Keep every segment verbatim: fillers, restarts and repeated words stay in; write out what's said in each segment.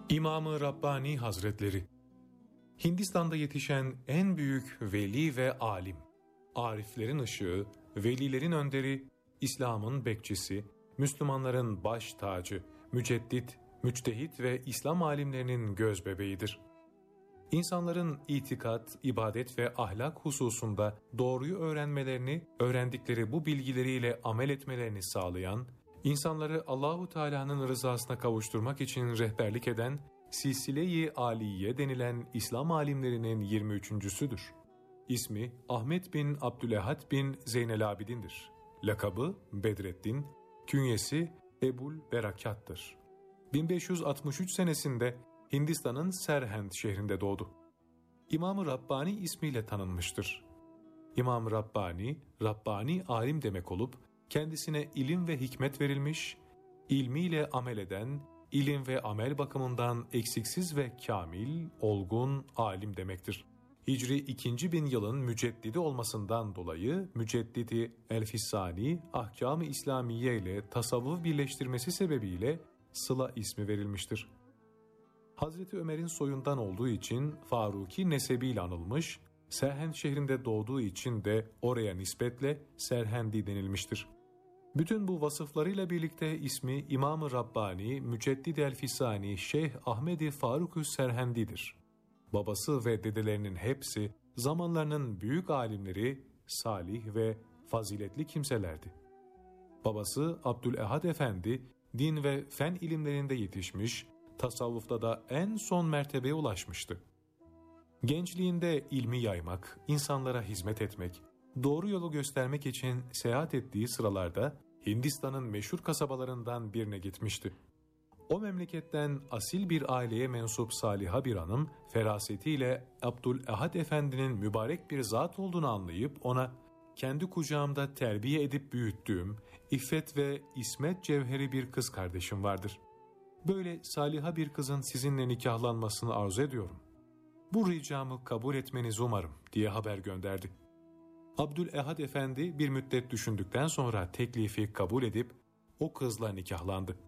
İmam-ı Rabbani Hazretleri, Hindistan'da yetişen en büyük veli ve alim, ariflerin ışığı, velilerin önderi, İslam'ın bekçisi, Müslümanların baş tacı, müceddit, müçtehit ve İslam alimlerinin gözbebeğidir. İnsanların itikat, ibadet ve ahlak hususunda doğruyu öğrenmelerini, öğrendikleri bu bilgileriyle amel etmelerini sağlayan, İnsanları Allahu Teala'nın rızasına kavuşturmak için rehberlik eden Silsile-i Aliye denilen İslam alimlerinin yirmi üçüncüsüdür. İsmi Ahmet bin Abdülehad bin Zeynelabidin'dir. Lakabı Bedreddin, künyesi Ebul Berakat'tır. bin beş yüz altmış üç senesinde Hindistan'ın Serhend şehrinde doğdu. İmam-ı Rabbani ismiyle tanınmıştır. İmam-ı Rabbani, Rabbani alim demek olup, kendisine ilim ve hikmet verilmiş, ilmiyle amel eden, ilim ve amel bakımından eksiksiz ve kamil, olgun, alim demektir. Hicri ikinci bin yılın müceddidi olmasından dolayı Müceddidi Elfisani, Ahkâm-ı İslamiye ile tasavvuf birleştirmesi sebebiyle Sıla ismi verilmiştir. Hazreti Ömer'in soyundan olduğu için Faruki nesebiyle anılmış, Serhend şehrinde doğduğu için de oraya nispetle Serhendi denilmiştir. Bütün bu vasıflarıyla birlikte ismi İmam-ı Rabbani, Müceddid Elfisani, Şeyh Ahmed-i Faruk-ü Serhendi'dir. Babası ve dedelerinin hepsi zamanlarının büyük alimleri, salih ve faziletli kimselerdi. Babası Abdülehad Efendi, din ve fen ilimlerinde yetişmiş, tasavvufta da en son mertebeye ulaşmıştı. Gençliğinde ilmi yaymak, insanlara hizmet etmek, doğru yolu göstermek için seyahat ettiği sıralarda Hindistan'ın meşhur kasabalarından birine gitmişti. O memleketten asil bir aileye mensup saliha bir hanım, ferasetiyle Abdülehad Efendi'nin mübarek bir zat olduğunu anlayıp ona, kendi kucağımda terbiye edip büyüttüğüm, iffet ve ismet cevheri bir kız kardeşim vardır. Böyle saliha bir kızın sizinle nikahlanmasını arzu ediyorum. Bu ricamı kabul etmenizi umarım diye haber gönderdi. Abdülehad Efendi bir müddet düşündükten sonra teklifi kabul edip o kızla nikahlandı.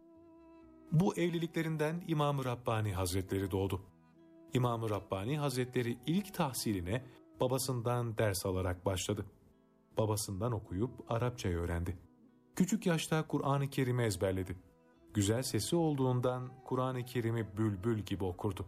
Bu evliliklerinden İmam-ı Rabbani Hazretleri doğdu. İmam-ı Rabbani Hazretleri ilk tahsiline babasından ders alarak başladı. Babasından okuyup Arapçayı öğrendi. Küçük yaşta Kur'an-ı Kerim'i ezberledi. Güzel sesi olduğundan Kur'an-ı Kerim'i bülbül gibi okurdu.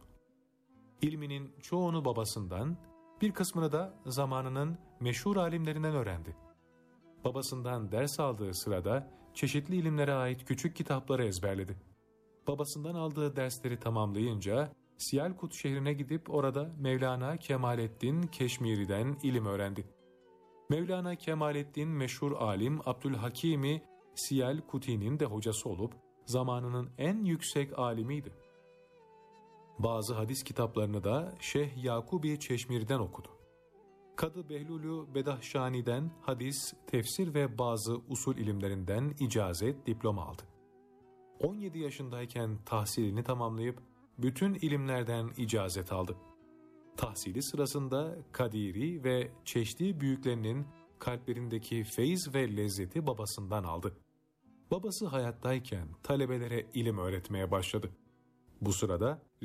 İlminin çoğunu babasından, bir kısmını da zamanının meşhur alimlerinden öğrendi. Babasından ders aldığı sırada çeşitli ilimlere ait küçük kitapları ezberledi. Babasından aldığı dersleri tamamlayınca Siyalkut şehrine gidip orada Mevlana Kemalettin Keşmiri'den ilim öğrendi. Mevlana Kemalettin meşhur alim Abdülhakim-i Siyalkuti'nin de hocası olup zamanının en yüksek alimiydi. Bazı hadis kitaplarını da Şeyh Yakubi Çeşmir'den okudu. Kadı Behlulü Bedahşani'den hadis, tefsir ve bazı usul ilimlerinden icazet, diploma aldı. on yedi yaşındayken tahsilini tamamlayıp bütün ilimlerden icazet aldı. Tahsili sırasında Kadiri ve Çeşdi büyüklerinin kalplerindeki feyz ve lezzeti babasından aldı. Babası hayattayken talebelere ilim öğretmeye başladı. Bu sırada